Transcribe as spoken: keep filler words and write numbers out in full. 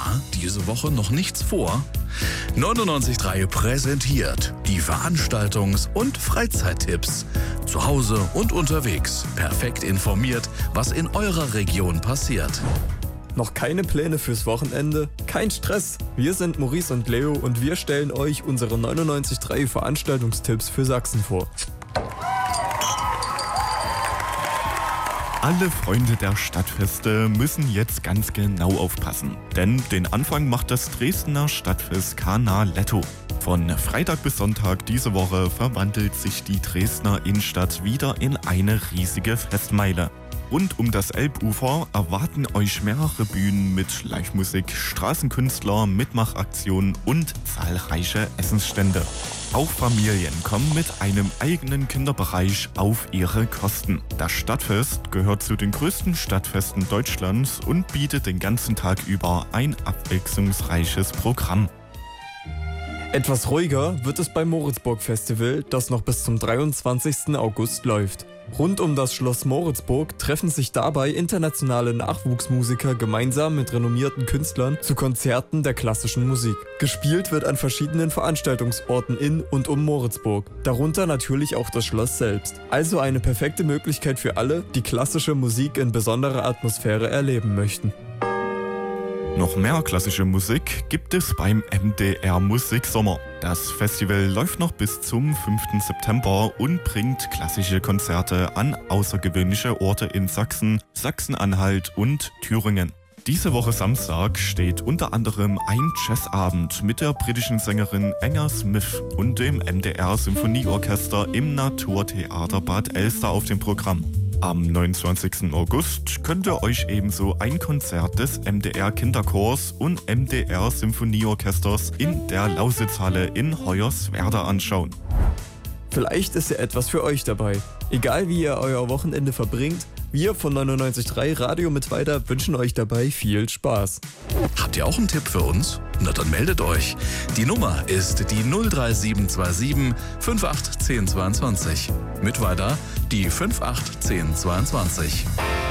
Na, diese Woche noch nichts vor? neunundneunzig Komma drei präsentiert die Veranstaltungs- und Freizeittipps. Zu Hause und unterwegs. Perfekt informiert, was in eurer Region passiert. Noch keine Pläne fürs Wochenende? Kein Stress! Wir sind Maurice und Leo und wir stellen euch unsere neunundneunzig Komma drei Veranstaltungstipps für Sachsen vor. Alle Freunde der Stadtfeste müssen jetzt ganz genau aufpassen, denn den Anfang macht das Dresdner Stadtfest Canaletto. Von Freitag bis Sonntag diese Woche verwandelt sich die Dresdner Innenstadt wieder in eine riesige Festmeile. Rund um das Elbufer erwarten euch mehrere Bühnen mit Livemusik, Straßenkünstler, Mitmachaktionen und zahlreiche Essensstände. Auch Familien kommen mit einem eigenen Kinderbereich auf ihre Kosten. Das Stadtfest gehört zu den größten Stadtfesten Deutschlands und bietet den ganzen Tag über ein abwechslungsreiches Programm. Etwas ruhiger wird es beim Moritzburg Festival, das noch bis zum dreiundzwanzigsten August läuft. Rund um das Schloss Moritzburg treffen sich dabei internationale Nachwuchsmusiker gemeinsam mit renommierten Künstlern zu Konzerten der klassischen Musik. Gespielt wird an verschiedenen Veranstaltungsorten in und um Moritzburg, darunter natürlich auch das Schloss selbst. Also eine perfekte Möglichkeit für alle, die klassische Musik in besonderer Atmosphäre erleben möchten. Noch mehr klassische Musik gibt es beim M D R Musiksommer. Das Festival läuft noch bis zum fünften September und bringt klassische Konzerte an außergewöhnliche Orte in Sachsen, Sachsen-Anhalt und Thüringen. Diese Woche Samstag steht unter anderem ein Jazzabend mit der britischen Sängerin Anna Smith und dem M D R Symphonieorchester im Naturtheater Bad Elster auf dem Programm. Am neunundzwanzigsten August könnt ihr euch ebenso ein Konzert des M D R Kinderchors und M D R Symphonieorchesters in der Lausitzhalle in Hoyerswerda anschauen. Vielleicht ist ja etwas für euch dabei. Egal wie ihr euer Wochenende verbringt, wir von neunundneunzig Komma drei Radio Mittweida wünschen euch dabei viel Spaß. Habt ihr auch einen Tipp für uns? Na dann meldet euch. Die Nummer ist die null drei sieben zwei sieben fünf acht eins null zwei zwei. Mittweida die fünf acht eins null zwei zwei.